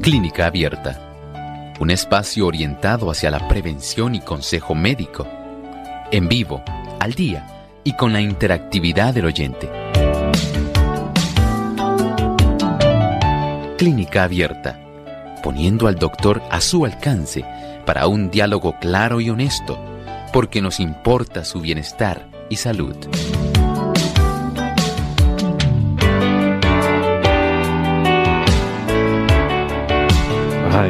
Clínica Abierta, un espacio orientado hacia la prevención y consejo médico, en vivo, al día y con la interactividad del oyente. Clínica Abierta, poniendo al doctor a su alcance para un diálogo claro y honesto, porque nos importa su bienestar y salud. Ay.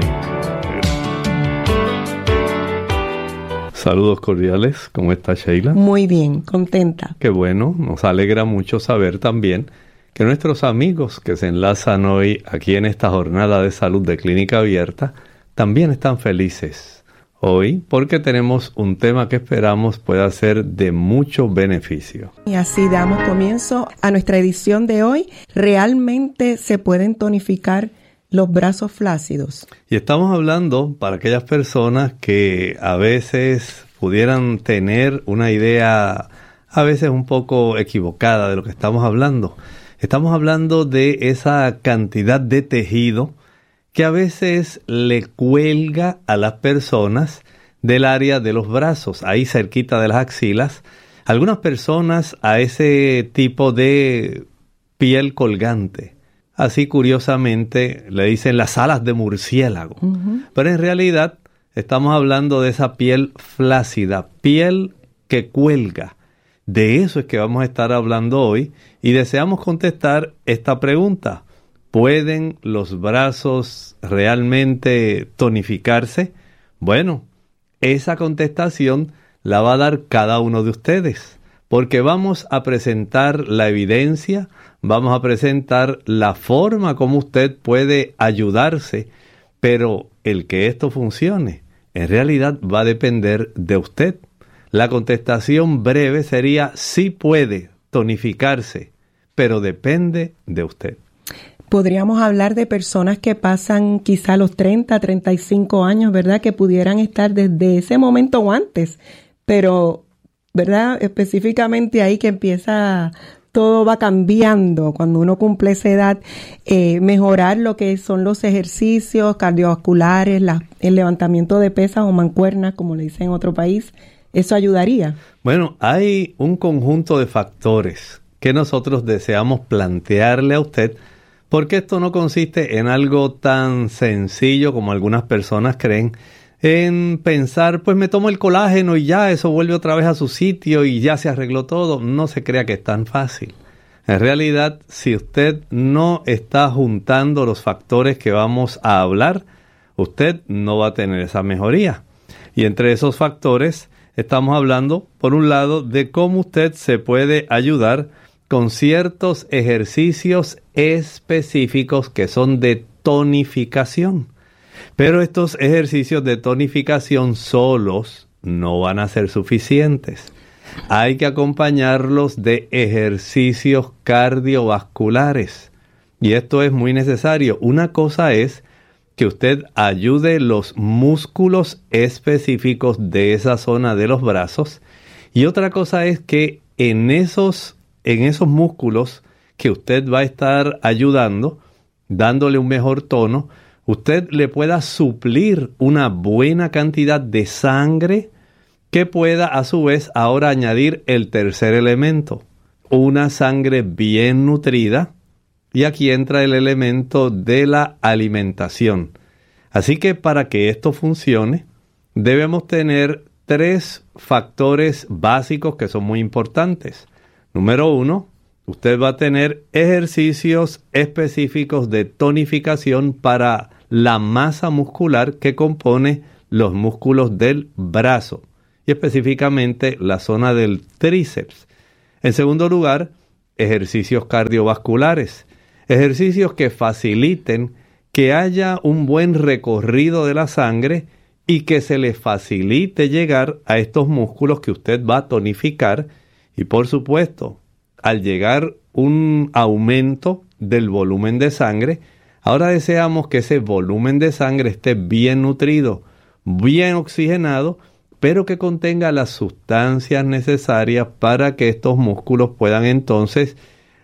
Saludos cordiales, ¿cómo está Sheila? Muy bien, contenta. Qué bueno, nos alegra mucho saber también que nuestros amigos que se enlazan hoy aquí en esta jornada de salud de Clínica Abierta también están felices hoy porque tenemos un tema que esperamos pueda ser de mucho beneficio. Y así damos comienzo a nuestra edición de hoy. ¿Realmente se pueden tonificar los brazos flácidos? Y estamos hablando para aquellas personas que a veces pudieran tener una idea a veces un poco equivocada de lo que estamos hablando. Estamos hablando de esa cantidad de tejido que a veces le cuelga a las personas del área de los brazos, ahí cerquita de las axilas. Algunas personas a ese tipo de piel colgante. Así curiosamente le dicen las alas de murciélago. Pero en realidad estamos hablando de esa piel flácida, piel que cuelga. De eso es que vamos a estar hablando hoy y deseamos contestar esta pregunta. ¿Pueden los brazos realmente tonificarse? Bueno, esa contestación la va a dar cada uno de ustedes, porque vamos a presentar la evidencia, vamos a presentar la forma como usted puede ayudarse, pero el que esto funcione, en realidad va a depender de usted. La contestación breve sería sí puede tonificarse, pero depende de usted. Podríamos hablar de personas que pasan quizá los 30, 35 años, ¿verdad? Que pudieran estar desde ese momento o antes, pero, ¿verdad? Específicamente ahí que empieza, todo va cambiando cuando uno cumple esa edad, mejorar lo que son los ejercicios cardiovasculares, el levantamiento de pesas o mancuernas, como le dicen en otro país, ¿eso ayudaría? Bueno, hay un conjunto de factores que nosotros deseamos plantearle a usted, porque esto no consiste en algo tan sencillo como algunas personas creen, en pensar, pues me tomo el colágeno y ya eso vuelve otra vez a su sitio y ya se arregló todo. No se crea que es tan fácil. En realidad, si usted no está juntando los factores que vamos a hablar, usted no va a tener esa mejoría. Y entre esos factores estamos hablando, por un lado, de cómo usted se puede ayudar con ciertos ejercicios específicos que son de tonificación. Pero estos ejercicios de tonificación solos no van a ser suficientes. Hay que acompañarlos de ejercicios cardiovasculares. Y esto es muy necesario. Una cosa es que usted ayude los músculos específicos de esa zona de los brazos. Y otra cosa es que en esos músculos que usted va a estar ayudando, dándole un mejor tono, usted le pueda suplir una buena cantidad de sangre que pueda a su vez ahora añadir el tercer elemento, una sangre bien nutrida, y aquí entra el elemento de la alimentación. Así que para que esto funcione, debemos tener 3 factores básicos que son muy importantes. Número 1, usted va a tener ejercicios específicos de tonificación para la masa muscular que compone los músculos del brazo y específicamente la zona del tríceps. En segundo lugar, ejercicios cardiovasculares, ejercicios que faciliten que haya un buen recorrido de la sangre y que se le facilite llegar a estos músculos que usted va a tonificar. Y por supuesto, al llegar un aumento del volumen de sangre, ahora deseamos que ese volumen de sangre esté bien nutrido, bien oxigenado, pero que contenga las sustancias necesarias para que estos músculos puedan entonces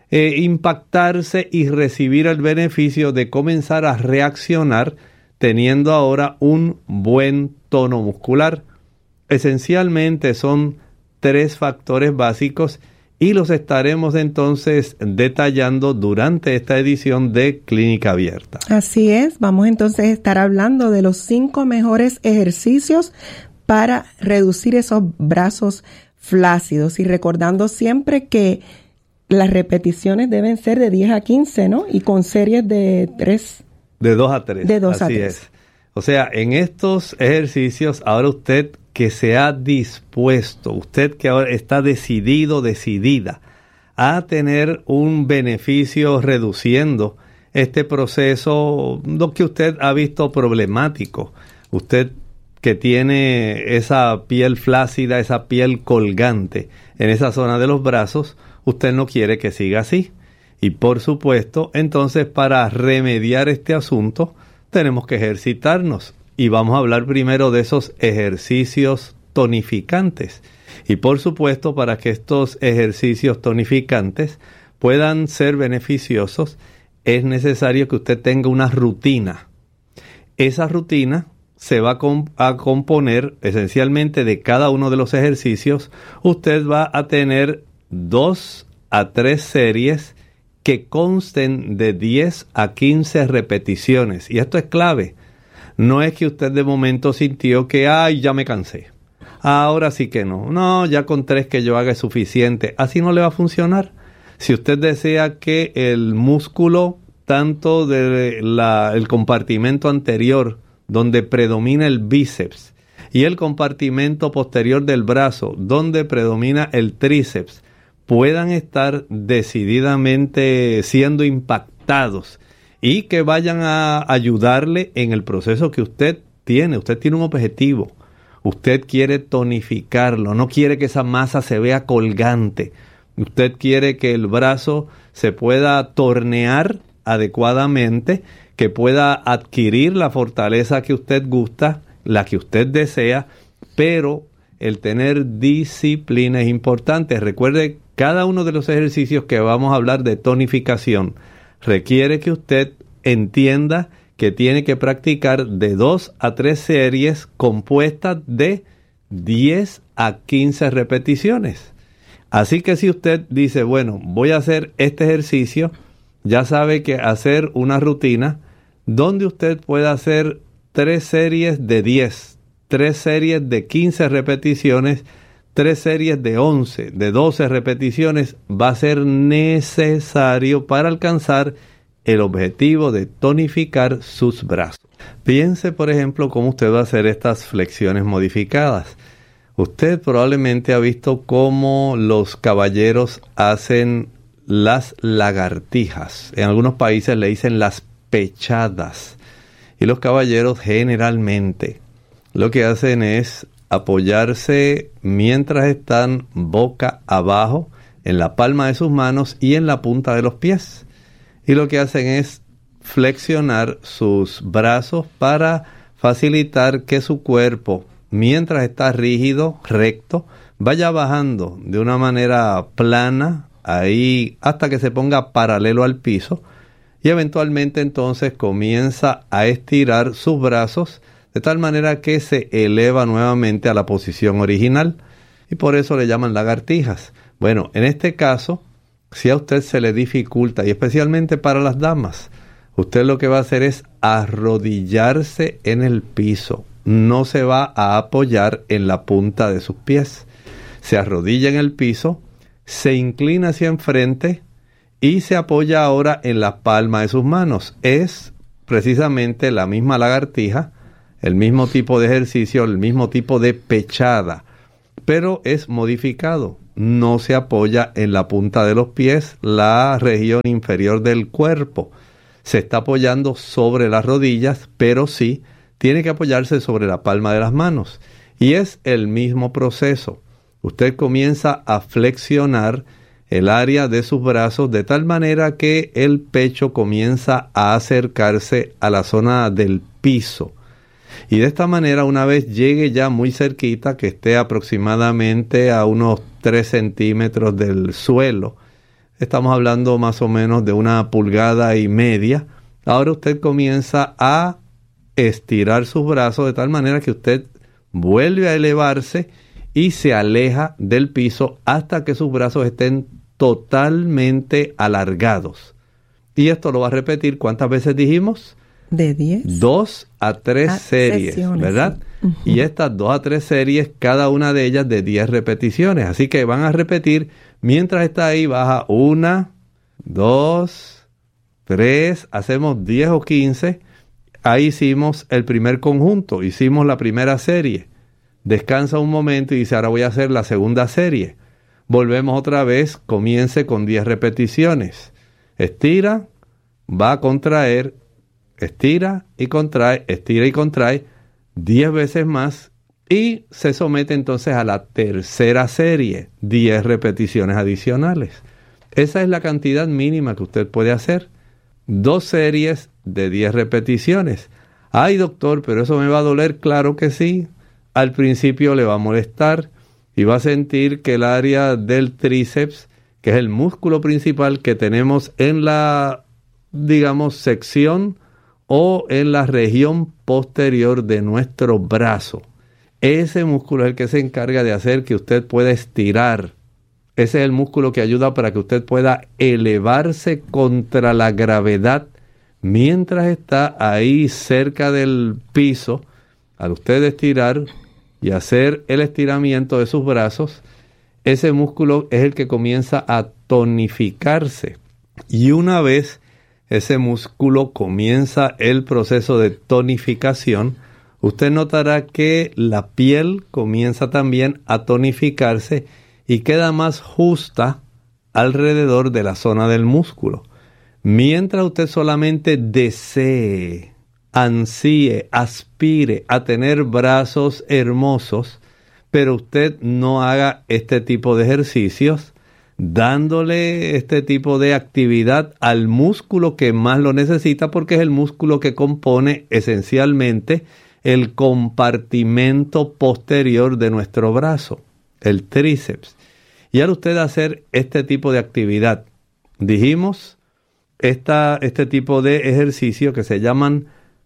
impactarse y recibir el beneficio de comenzar a reaccionar teniendo ahora un buen tono muscular. Esencialmente son 3 factores básicos y los estaremos entonces detallando durante esta edición de Clínica Abierta. Así es, vamos entonces a estar hablando de los 5 mejores ejercicios para reducir esos brazos flácidos y recordando siempre que las repeticiones deben ser de 10 a 15, ¿no? Y con series de 3. De 2 a 3. De 2 así a 3. Es. O sea, en estos ejercicios, ahora usted que se ha dispuesto, usted que ahora está decidido, decidida a tener un beneficio reduciendo este proceso, lo que usted ha visto problemático. Usted que tiene esa piel flácida, esa piel colgante en esa zona de los brazos, usted no quiere que siga así. Y por supuesto, entonces para remediar este asunto, tenemos que ejercitarnos. Y vamos a hablar primero de esos ejercicios tonificantes. Y por supuesto, para que estos ejercicios tonificantes puedan ser beneficiosos, es necesario que usted tenga una rutina. Esa rutina se va a componer esencialmente de cada uno de los ejercicios. Usted va a tener 2 a 3 series que consten de 10 a 15 repeticiones. Y esto es clave. No es que usted de momento sintió que, ay, ya me cansé. Ahora sí que no. No, ya con 3 que yo haga es suficiente. Así no le va a funcionar. Si usted desea que el músculo, tanto del compartimento anterior, donde predomina el bíceps, y el compartimento posterior del brazo, donde predomina el tríceps, puedan estar decididamente siendo impactados y que vayan a ayudarle en el proceso que usted tiene. Usted tiene un objetivo. Usted quiere tonificarlo. No quiere que esa masa se vea colgante. Usted quiere que el brazo se pueda tornear adecuadamente, que pueda adquirir la fortaleza que usted gusta, la que usted desea, pero el tener disciplina es importante. Recuerde, cada uno de los ejercicios que vamos a hablar de tonificación requiere que usted entienda que tiene que practicar de 2 a 3 series compuestas de 10 a 15 repeticiones. Así que si usted dice, bueno, voy a hacer este ejercicio, ya sabe que hacer una rutina donde usted pueda hacer 3 series de 10, 3 series de 15 repeticiones, 3 series de 11, de 12 repeticiones, va a ser necesario para alcanzar el objetivo de tonificar sus brazos. Piense, por ejemplo, cómo usted va a hacer estas flexiones modificadas. Usted probablemente ha visto cómo los caballeros hacen las lagartijas. En algunos países le dicen las pechadas. Y los caballeros generalmente lo que hacen es apoyarse mientras están boca abajo en la palma de sus manos y en la punta de los pies. Y lo que hacen es flexionar sus brazos para facilitar que su cuerpo, mientras está rígido, recto, vaya bajando de una manera plana, ahí hasta que se ponga paralelo al piso. Y eventualmente entonces comienza a estirar sus brazos de tal manera que se eleva nuevamente a la posición original. Y por eso le llaman lagartijas. Bueno, en este caso, si a usted se le dificulta, y especialmente para las damas, usted lo que va a hacer es arrodillarse en el piso. No se va a apoyar en la punta de sus pies. Se arrodilla en el piso, se inclina hacia enfrente y se apoya ahora en la palma de sus manos. Es precisamente la misma lagartija, el mismo tipo de ejercicio, el mismo tipo de pechada, pero es modificado. No se apoya en la punta de los pies, la región inferior del cuerpo. Se está apoyando sobre las rodillas, pero sí tiene que apoyarse sobre la palma de las manos. Y es el mismo proceso. Usted comienza a flexionar el área de sus brazos de tal manera que el pecho comienza a acercarse a la zona del piso. Y de esta manera, una vez llegue ya muy cerquita, que esté aproximadamente a unos 3 centímetros del suelo, estamos hablando más o menos de 1,5 pulgadas. Ahora usted comienza a estirar sus brazos de tal manera que usted vuelve a elevarse y se aleja del piso hasta que sus brazos estén totalmente alargados. Y esto lo va a repetir, ¿cuántas veces dijimos? De 10. 2 a 3 series, sesiones, ¿verdad? Sí. Uh-huh. Y estas 2 a 3 series, cada una de ellas de 10 repeticiones. Así que van a repetir, mientras está ahí, baja 1, 2, 3, hacemos 10 o 15. Ahí hicimos el primer conjunto, hicimos la primera serie. Descansa un momento y dice, ahora voy a hacer la segunda serie. Volvemos otra vez, comience con 10 repeticiones. Estira, va a contraer, estira y contrae, 10 veces más y se somete entonces a la tercera serie, 10 repeticiones adicionales. Esa es la cantidad mínima que usted puede hacer. 2 series de 10 repeticiones. Ay, doctor, pero eso me va a doler. Claro que sí. Al principio le va a molestar y va a sentir que el área del tríceps, que es el músculo principal que tenemos en la, sección o en la región posterior de nuestro brazo. Ese músculo es el que se encarga de hacer que usted pueda estirar. Ese es el músculo que ayuda para que usted pueda elevarse contra la gravedad mientras está ahí cerca del piso. Al usted estirar y hacer el estiramiento de sus brazos, ese músculo es el que comienza a tonificarse. Y una vez ese músculo comienza el proceso de tonificación, usted notará que la piel comienza también a tonificarse y queda más justa alrededor de la zona del músculo. Mientras usted solamente desee, ansíe, aspire a tener brazos hermosos, pero usted no haga este tipo de ejercicios, dándole este tipo de actividad al músculo que más lo necesita, porque es el músculo que compone esencialmente el compartimento posterior de nuestro brazo, el tríceps. Y al usted hacer este tipo de actividad, dijimos, este tipo de ejercicio que se llaman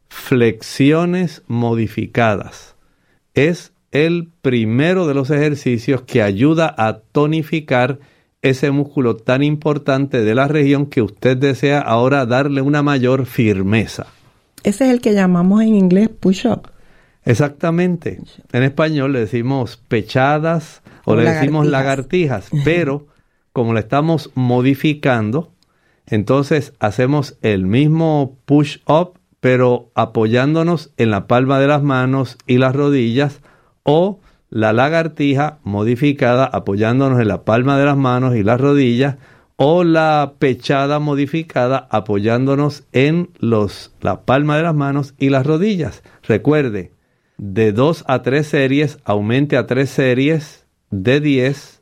flexiones modificadas. Es el primero de los ejercicios que ayuda a tonificar ese músculo tan importante de la región que usted desea ahora darle una mayor firmeza. Ese es el que llamamos en inglés push-up. Exactamente. En español le decimos pechadas o le decimos lagartijas, pero como le estamos modificando, entonces hacemos el mismo push-up, pero apoyándonos en la palma de las manos y las rodillas, o la lagartija modificada apoyándonos en la palma de las manos y las rodillas, o la pechada modificada apoyándonos en la palma de las manos y las rodillas. Recuerde, de 2 a 3 series, aumente a 3 series de 10,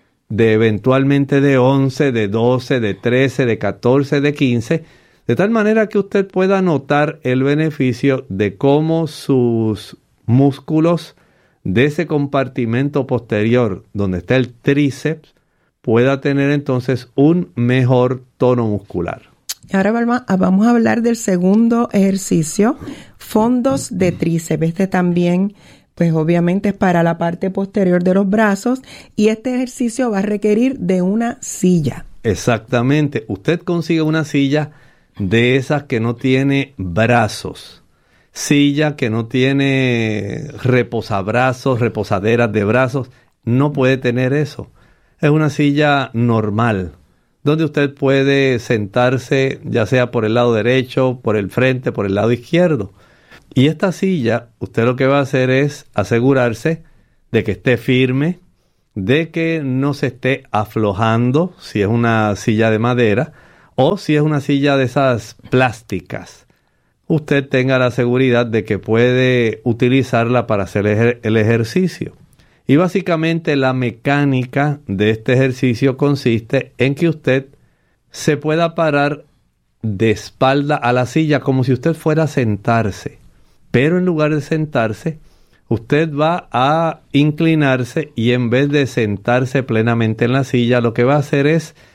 de eventualmente de 11, de 12, de 13, de 14, de 15, de tal manera que usted pueda notar el beneficio de cómo sus músculos de ese compartimento posterior, donde está el tríceps, pueda tener entonces un mejor tono muscular. Ahora vamos a hablar del segundo ejercicio, fondos de tríceps. Este también, pues obviamente es para la parte posterior de los brazos, y este ejercicio va a requerir de una silla. Exactamente. Usted consigue una silla de esas que no tiene brazos, silla que no tiene reposabrazos, reposaderas de brazos, no puede tener eso. Es una silla normal, donde usted puede sentarse ya sea por el lado derecho, por el frente, por el lado izquierdo. Y esta silla, usted lo que va a hacer es asegurarse de que esté firme, de que no se esté aflojando, si es una silla de madera, o si es una silla de esas plásticas. Usted tenga la seguridad de que puede utilizarla para hacer el ejercicio. Y básicamente la mecánica de este ejercicio consiste en que usted se pueda parar de espalda a la silla como si usted fuera a sentarse. Pero en lugar de sentarse, usted va a inclinarse y en vez de sentarse plenamente en la silla, lo que va a hacer es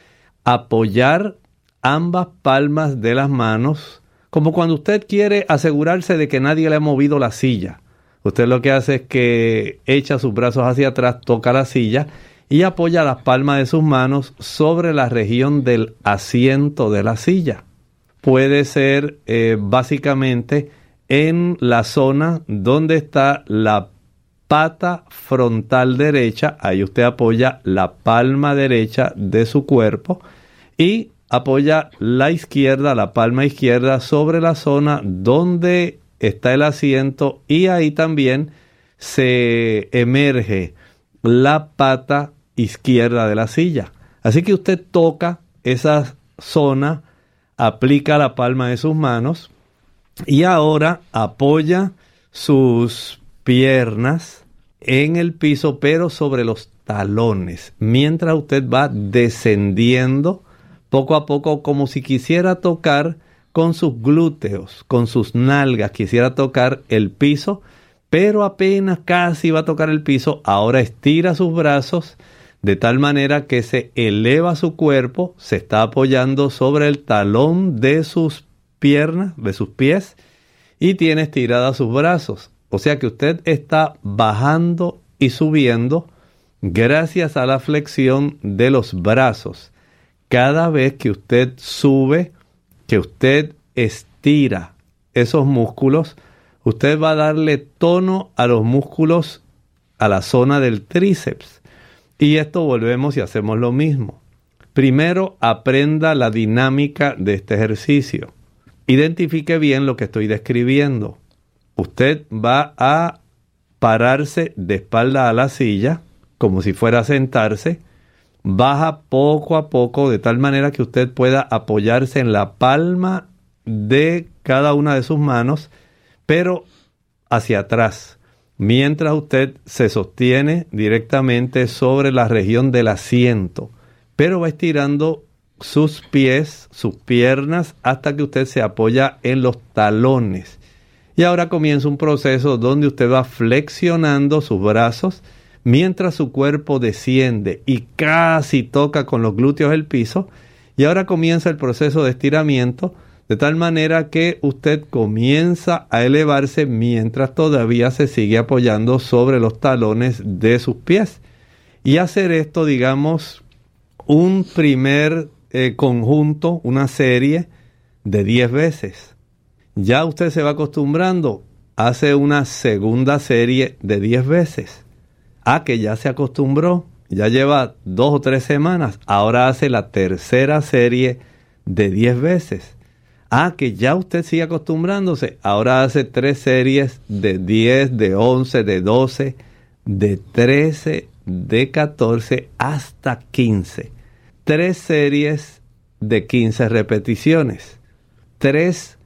apoyar ambas palmas de las manos, como cuando usted quiere asegurarse de que nadie le ha movido la silla. Usted lo que hace es que echa sus brazos hacia atrás, toca la silla y apoya las palmas de sus manos sobre la región del asiento de la silla. Puede ser básicamente en la zona donde está la pata frontal derecha. Ahí usted apoya la palma derecha de su cuerpo y apoya la izquierda, la palma izquierda sobre la zona donde está el asiento, y ahí también se emerge la pata izquierda de la silla. Así que usted toca esa zona, aplica la palma de sus manos y ahora apoya sus piernas en el piso, pero sobre los talones, mientras usted va descendiendo poco a poco, como si quisiera tocar con sus glúteos, con sus nalgas, quisiera tocar el piso, pero apenas casi va a tocar el piso, ahora estira sus brazos de tal manera que se eleva su cuerpo, se está apoyando sobre el talón de sus piernas, de sus pies, y tiene estirados sus brazos. O sea que usted está bajando y subiendo gracias a la flexión de los brazos. Cada vez que usted sube, que usted estira esos músculos, usted va a darle tono a los músculos, a la zona del tríceps. Y esto volvemos y hacemos lo mismo. Primero, aprenda la dinámica de este ejercicio. Identifique bien lo que estoy describiendo. Usted va a pararse de espalda a la silla, como si fuera a sentarse. Baja poco a poco de tal manera que usted pueda apoyarse en la palma de cada una de sus manos, pero hacia atrás, mientras usted se sostiene directamente sobre la región del asiento, pero va estirando sus pies, sus piernas, hasta que usted se apoya en los talones. Y ahora comienza un proceso donde usted va flexionando sus brazos, mientras su cuerpo desciende y casi toca con los glúteos el piso. Y ahora comienza el proceso de estiramiento, de tal manera que usted comienza a elevarse mientras todavía se sigue apoyando sobre los talones de sus pies. Y hacer esto, digamos, un primer conjunto, una serie de 10 veces. Ya usted se va acostumbrando, hace una segunda serie de 10 veces. Que ya se acostumbró, ya lleva 2 o 3 semanas, ahora hace la tercera serie de 10 veces. Que ya usted sigue acostumbrándose, ahora hace 3 series de 10, de 11, de 12, de 13, de 14 hasta 15. 3 series de 15 repeticiones, 3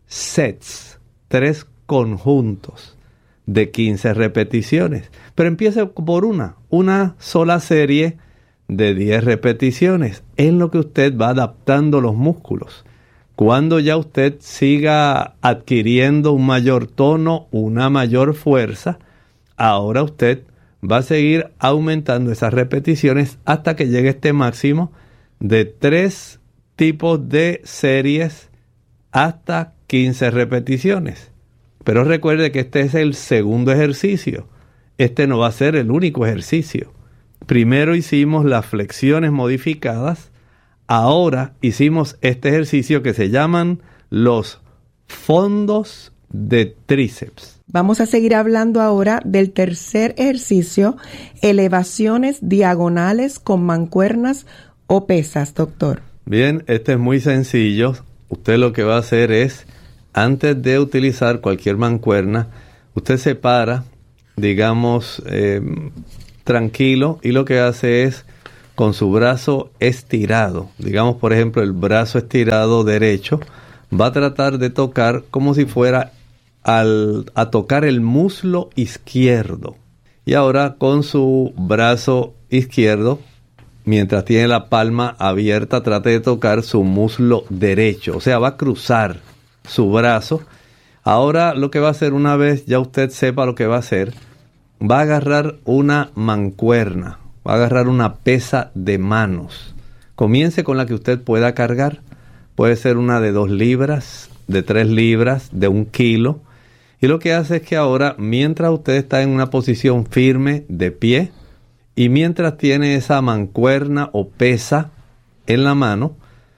sets, 3 conjuntos de 15 repeticiones. Pero empiece por una sola serie de 10 repeticiones, en lo que usted va adaptando los músculos. Cuando ya usted siga adquiriendo un mayor tono, una mayor fuerza, ahora usted va a seguir aumentando esas repeticiones hasta que llegue este máximo de 3 tipos de series hasta 15 repeticiones. Pero recuerde que este es el segundo ejercicio. Este no va a ser el único ejercicio. Primero hicimos las flexiones modificadas. Ahora hicimos este ejercicio que se llaman los fondos de tríceps. Vamos a seguir hablando ahora del tercer ejercicio, elevaciones diagonales con mancuernas o pesas, doctor. Bien, este es muy sencillo. Usted lo que va a hacer es, antes de utilizar cualquier mancuerna, usted se para, digamos, tranquilo, y lo que hace es, con su brazo estirado, digamos por ejemplo el brazo estirado derecho, va a tratar de tocar como si fuera a tocar el muslo izquierdo. Y ahora con su brazo izquierdo, mientras tiene la palma abierta, trate de tocar su muslo derecho. O sea, va a cruzar su brazo. Ahora lo que va a hacer, una vez ya usted sepa lo que va a hacer, va a agarrar una mancuerna, va a agarrar una pesa de manos, Comience con la que usted pueda cargar. Puede ser una de 2 libras, de 3 libras, de 1 kilo. Y lo que hace es que ahora, mientras usted está en una posición firme, de pie, y mientras tiene esa mancuerna o pesa en la mano,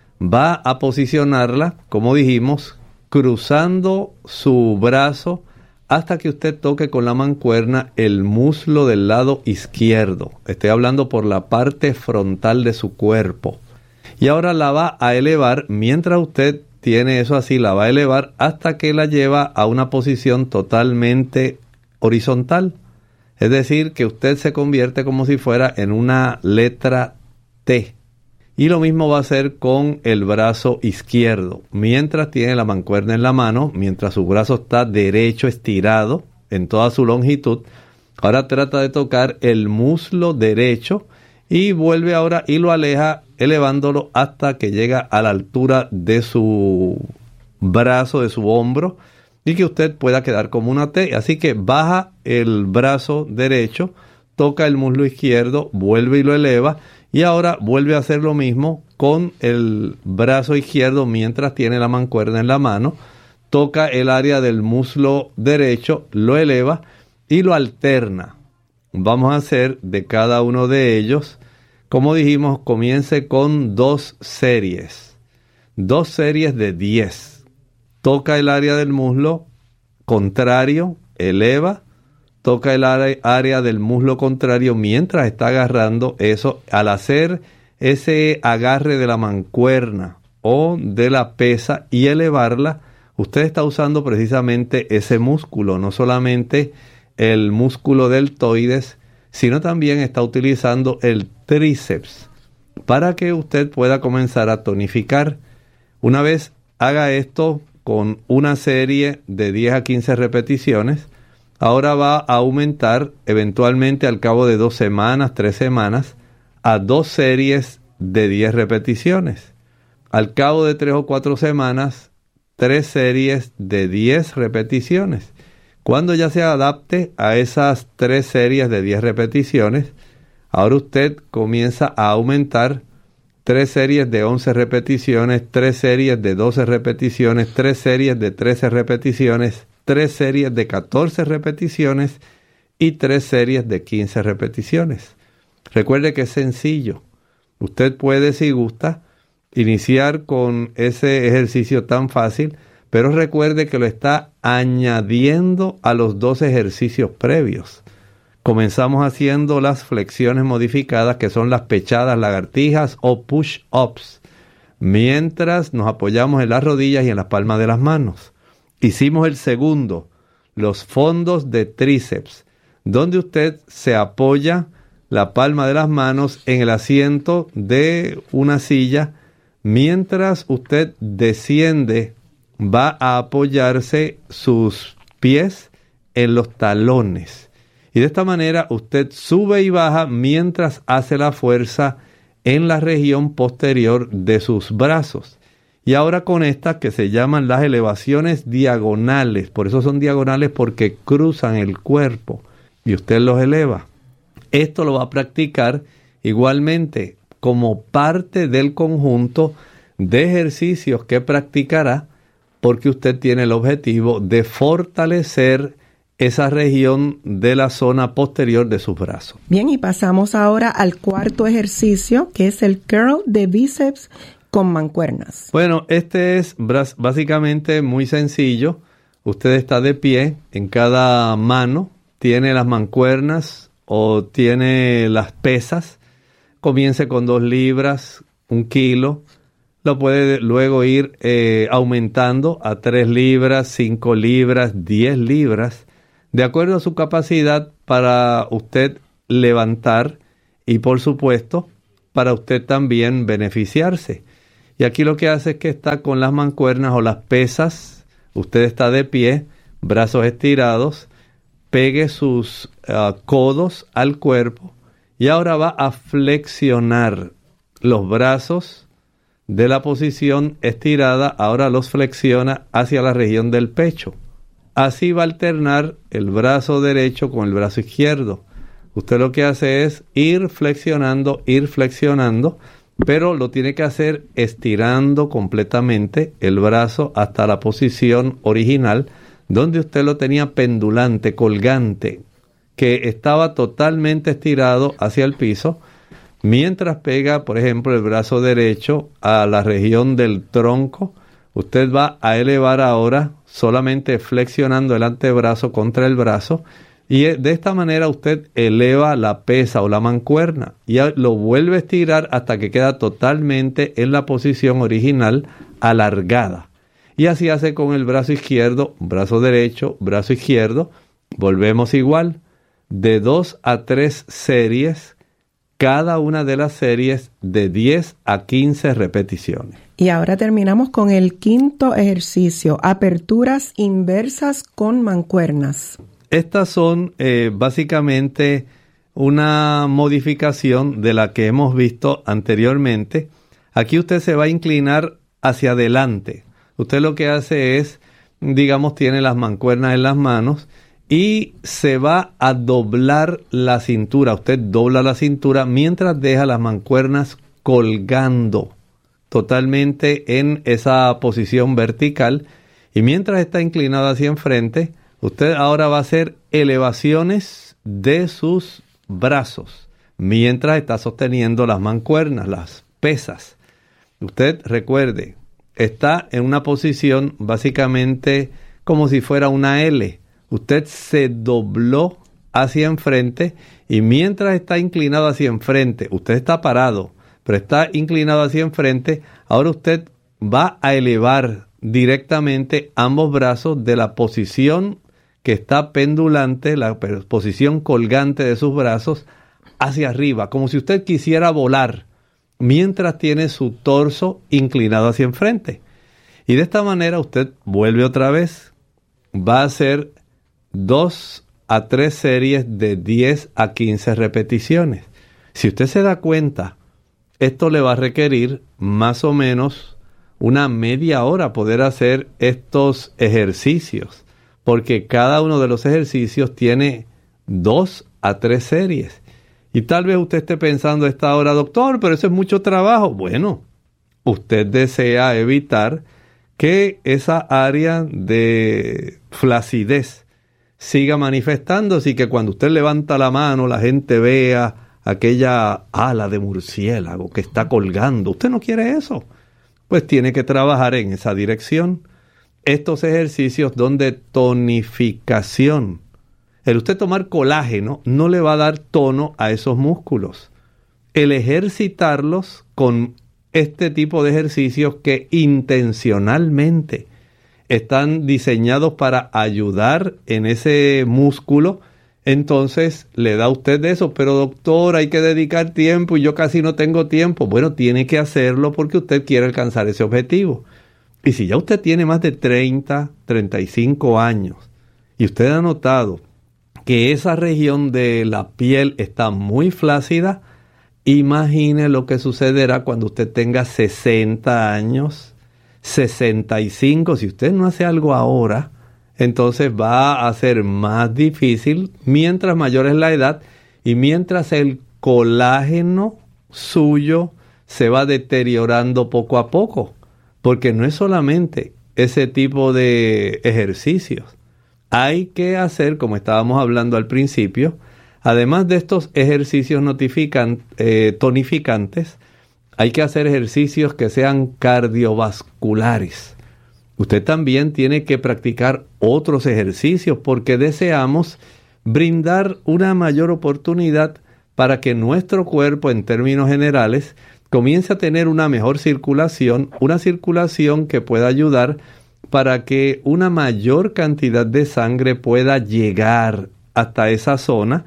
va a posicionarla, como dijimos, cruzando su brazo hasta que usted toque con la mancuerna el muslo del lado izquierdo. Estoy hablando por la parte frontal de su cuerpo. Y ahora la va a elevar, mientras usted tiene eso así, la va a elevar hasta que la lleva a una posición totalmente horizontal. Es decir, que usted se convierte como si fuera en una letra T. Y lo mismo va a hacer con el brazo izquierdo. Mientras tiene la mancuerna en la mano, mientras su brazo está derecho estirado en toda su longitud, ahora trata de tocar el muslo derecho y vuelve ahora y lo aleja, elevándolo hasta que llega a la altura de su brazo, de su hombro, y que usted pueda quedar como una T. Así que baja el brazo derecho, toca el muslo izquierdo, vuelve y lo eleva, y ahora vuelve a hacer lo mismo con el brazo izquierdo mientras tiene la mancuerna en la mano, toca el área del muslo derecho, lo eleva y lo alterna. Vamos a hacer de cada uno de ellos, como dijimos, comience con 2 series. 2 series de 10. Toca el área del muslo contrario, eleva, toca el área del muslo contrario mientras está agarrando eso. Al hacer ese agarre de la mancuerna o de la pesa y elevarla, usted está usando precisamente ese músculo, no solamente el músculo deltoides, sino también está utilizando el tríceps para que usted pueda comenzar a tonificar. Una vez haga esto con una serie de 10 a 15 repeticiones, ahora va a aumentar eventualmente al cabo de 2 semanas, 3 semanas, a 2 series de 10 repeticiones. Al cabo de 3 o 4 semanas, 3 series de 10 repeticiones. Cuando ya se adapte a esas 3 series de 10 repeticiones, ahora usted comienza a aumentar 3 series de 11 repeticiones, 3 series de 12 repeticiones, 3 series de 13 repeticiones, 3 series de 14 repeticiones y 3 series de 15 repeticiones. Recuerde que es sencillo. Usted puede, si gusta, iniciar con ese ejercicio tan fácil, pero recuerde que lo está añadiendo a los 2 ejercicios previos. Comenzamos haciendo las flexiones modificadas, que son las pechadas, lagartijas o push-ups, mientras nos apoyamos en las rodillas y en las palmas de las manos. Hicimos el segundo, los fondos de tríceps, donde usted se apoya la palma de las manos en el asiento de una silla, mientras usted desciende, va a apoyarse sus pies en los talones. Y de esta manera usted sube y baja mientras hace la fuerza en la región posterior de sus brazos. Y ahora con estas que se llaman las elevaciones diagonales. Por eso son diagonales, porque cruzan el cuerpo y usted los eleva. Esto lo va a practicar igualmente como parte del conjunto de ejercicios que practicará, porque usted tiene el objetivo de fortalecer esa región de la zona posterior de sus brazos. Bien, y pasamos ahora al cuarto ejercicio, que es el curl de bíceps con mancuernas. Bueno, este es básicamente muy sencillo. Usted está de pie, en cada mano tiene las mancuernas o tiene las pesas. Comience con 2 libras, 1 kilo. Lo puede luego ir aumentando a 3 libras, 5 libras, 10 libras, de acuerdo a su capacidad para usted levantar y, por supuesto, para usted también beneficiarse. Y aquí lo que hace es que está con las mancuernas o las pesas, usted está de pie, brazos estirados, pegue sus codos al cuerpo y ahora va a flexionar los brazos de la posición estirada, ahora los flexiona hacia la región del pecho. Así va a alternar el brazo derecho con el brazo izquierdo. Usted lo que hace es ir flexionando pero lo tiene que hacer estirando completamente el brazo hasta la posición original, donde usted lo tenía pendulante, colgante, que estaba totalmente estirado hacia el piso, mientras pega, por ejemplo, el brazo derecho a la región del tronco. Usted va a elevar ahora solamente flexionando el antebrazo contra el brazo, y de esta manera usted eleva la pesa o la mancuerna y lo vuelve a estirar hasta que queda totalmente en la posición original alargada. Y así hace con el brazo izquierdo, brazo derecho, brazo izquierdo. Volvemos igual, de 2 a 3 series, cada una de las series de 10 a 15 repeticiones. Y ahora terminamos con el quinto ejercicio, aperturas inversas con mancuernas. Estas son básicamente una modificación de la que hemos visto anteriormente. Aquí usted se va a inclinar hacia adelante. Usted lo que hace es, digamos, tiene las mancuernas en las manos y se va a doblar la cintura. Usted dobla la cintura mientras deja las mancuernas colgando totalmente en esa posición vertical. Y mientras está inclinado hacia enfrente, usted ahora va a hacer elevaciones de sus brazos mientras está sosteniendo las mancuernas, las pesas. Usted recuerde, está en una posición básicamente como si fuera una L. Usted se dobló hacia enfrente y mientras está inclinado hacia enfrente, usted está parado, pero está inclinado hacia enfrente, ahora usted va a elevar directamente ambos brazos de la posición que está pendulante, la posición colgante de sus brazos, hacia arriba, como si usted quisiera volar, mientras tiene su torso inclinado hacia enfrente. Y de esta manera usted vuelve otra vez, va a hacer 2 a 3 series de 10 a 15 repeticiones. Si usted se da cuenta, esto le va a requerir más o menos una media hora poder hacer estos ejercicios, porque cada uno de los ejercicios tiene 2 a 3 series. Y tal vez usted esté pensando a esta hora, doctor, pero eso es mucho trabajo. Bueno, usted desea evitar que esa área de flacidez siga manifestándose y que cuando usted levanta la mano la gente vea aquella ala de murciélago que está colgando. Usted no quiere eso. Pues tiene que trabajar en esa dirección. Estos ejercicios donde tonificación, el usted tomar colágeno no le va a dar tono a esos músculos. El ejercitarlos con este tipo de ejercicios que intencionalmente están diseñados para ayudar en ese músculo, entonces le da a usted de eso. Pero doctor, hay que dedicar tiempo y yo casi no tengo tiempo. Bueno, tiene que hacerlo porque usted quiere alcanzar ese objetivo. Y si ya usted tiene más de 30, 35 años y usted ha notado que esa región de la piel está muy flácida, imagine lo que sucederá cuando usted tenga 60 años, 65. Si usted no hace algo ahora, entonces va a ser más difícil mientras mayor es la edad y mientras el colágeno suyo se va deteriorando poco a poco. Porque no es solamente ese tipo de ejercicios. Hay que hacer, como estábamos hablando al principio, además de estos ejercicios tonificantes, hay que hacer ejercicios que sean cardiovasculares. Usted también tiene que practicar otros ejercicios porque deseamos brindar una mayor oportunidad para que nuestro cuerpo, en términos generales, comience a tener una mejor circulación, una circulación que pueda ayudar para que una mayor cantidad de sangre pueda llegar hasta esa zona,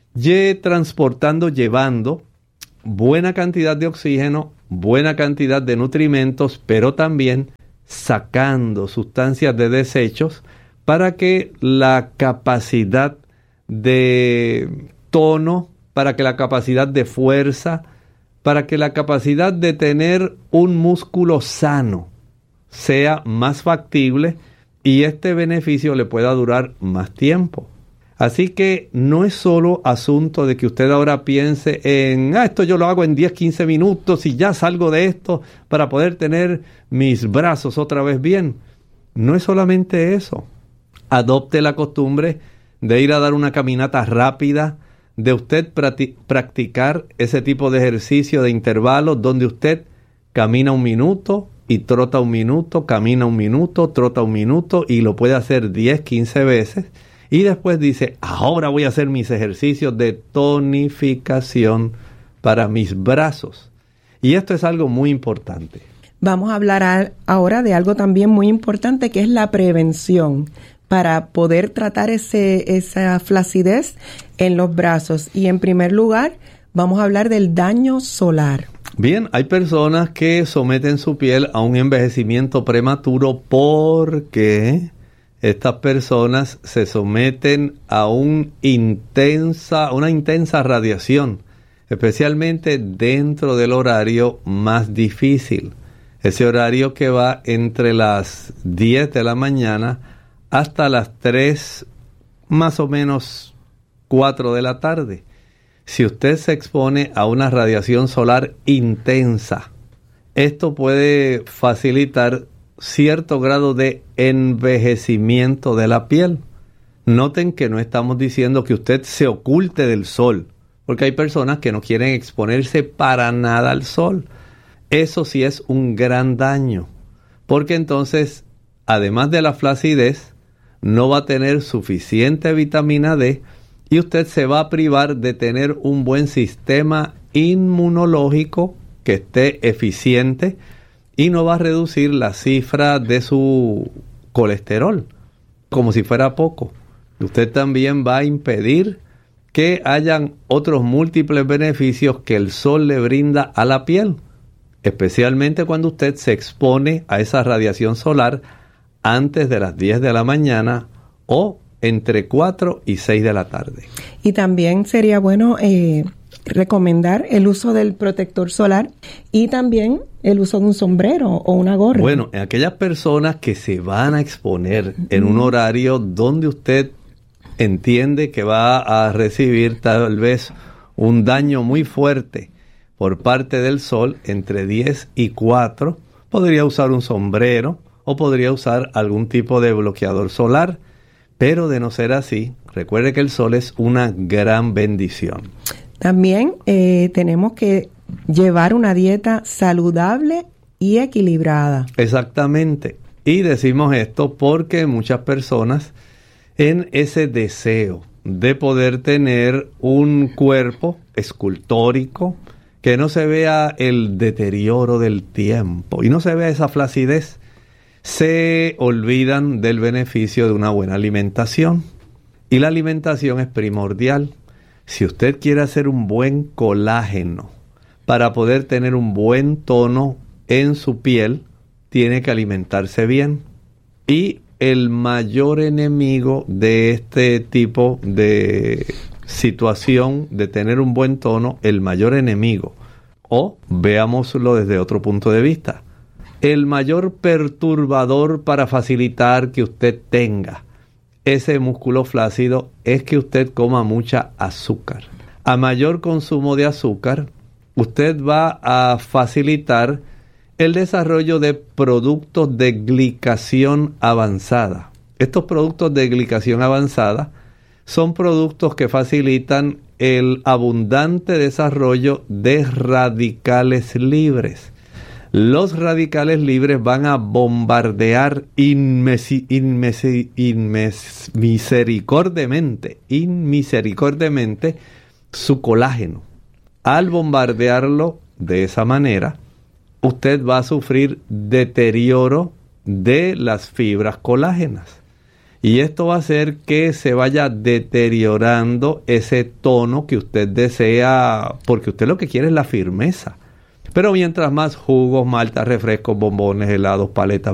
llevando buena cantidad de oxígeno, buena cantidad de nutrimentos, pero también sacando sustancias de desechos para que la capacidad de tono, para que la capacidad de fuerza, para que la capacidad de tener un músculo sano sea más factible y este beneficio le pueda durar más tiempo. Así que no es solo asunto de que usted ahora piense en, esto yo lo hago en 10, 15 minutos y ya salgo de esto para poder tener mis brazos otra vez bien. No es solamente eso. Adopte la costumbre de ir a dar una caminata rápida, de usted practicar ese tipo de ejercicio de intervalos donde usted camina 1 minuto y trota 1 minuto, camina 1 minuto, trota 1 minuto y lo puede hacer 10, 15 veces. Y después dice, ahora voy a hacer mis ejercicios de tonificación para mis brazos. Y esto es algo muy importante. Vamos a hablar ahora de algo también muy importante, que es la prevención, para poder tratar esa flacidez en los brazos. Y en primer lugar, vamos a hablar del daño solar. Bien, hay personas que someten su piel a un envejecimiento prematuro porque estas personas se someten a una intensa radiación, especialmente dentro del horario más difícil. Ese horario que va entre las 10 de la mañana hasta las 3, más o menos 4 de la tarde. Si usted se expone a una radiación solar intensa, esto puede facilitar cierto grado de envejecimiento de la piel. Noten que no estamos diciendo que usted se oculte del sol, porque hay personas que no quieren exponerse para nada al sol. Eso sí es un gran daño, porque entonces, además de la flacidez, no va a tener suficiente vitamina D y usted se va a privar de tener un buen sistema inmunológico que esté eficiente y no va a reducir la cifra de su colesterol, como si fuera poco. Usted también va a impedir que hayan otros múltiples beneficios que el sol le brinda a la piel, especialmente cuando usted se expone a esa radiación solar antes de las 10 de la mañana o entre 4 y 6 de la tarde. Y también sería bueno recomendar el uso del protector solar y también el uso de un sombrero o una gorra. Bueno, en aquellas personas que se van a exponer en un horario donde usted entiende que va a recibir tal vez un daño muy fuerte por parte del sol entre 10 y 4, podría usar un sombrero o podría usar algún tipo de bloqueador solar, pero de no ser así, recuerde que el sol es una gran bendición. También tenemos que llevar una dieta saludable y equilibrada. Exactamente. Y decimos esto porque muchas personas, en ese deseo de poder tener un cuerpo escultórico, que no se vea el deterioro del tiempo y no se vea esa flacidez, se olvidan del beneficio de una buena alimentación. Y la alimentación es primordial. Si usted quiere hacer un buen colágeno para poder tener un buen tono en su piel, tiene que alimentarse bien. Y el mayor enemigo de este tipo de situación de tener un buen tono, el mayor enemigo, o veámoslo desde otro punto de vista, el mayor perturbador para facilitar que usted tenga ese músculo flácido es que usted coma mucha azúcar. A mayor consumo de azúcar, usted va a facilitar el desarrollo de productos de glicación avanzada. Estos productos de glicación avanzada son productos que facilitan el abundante desarrollo de radicales libres. Los radicales libres van a bombardear inmisericordiamente su colágeno. Al bombardearlo de esa manera, usted va a sufrir deterioro de las fibras colágenas. Y esto va a hacer que se vaya deteriorando ese tono que usted desea, porque usted lo que quiere es la firmeza. Pero mientras más jugos, maltas, refrescos, bombones, helados, paletas,